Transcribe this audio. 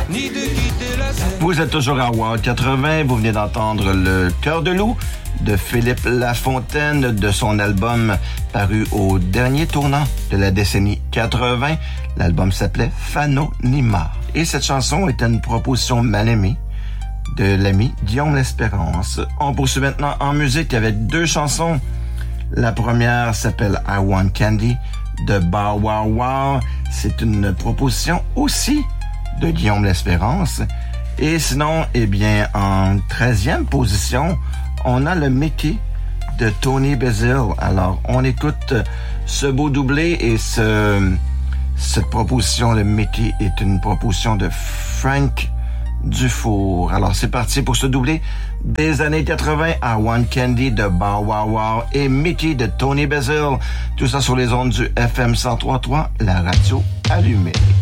ni de quitter la scène. Vous êtes toujours à Wow 80, vous venez d'entendre Le Cœur de loup de Philippe Lafontaine de son album paru au dernier tournant de la décennie 80. L'album s'appelait Fanonima. Et cette chanson est une proposition mal aimée de l'ami Guillaume L'Espérance. On poursuit maintenant en musique avec deux chansons. La première s'appelle I Want Candy de Bow Wow Wow. C'est une proposition aussi de Guillaume L'Espérance. Et sinon, eh bien, en 13e position, on a le Mickey de Tony Basil. Alors, on écoute ce beau doublé et cette proposition de Mickey est une proposition de Frank Dufour. Alors, c'est parti pour ce doublé des années 80 à One Candy de Bow Wow Wow et Mickey de Tony Basil. Tout ça sur les ondes du FM 103.3, la radio allumée.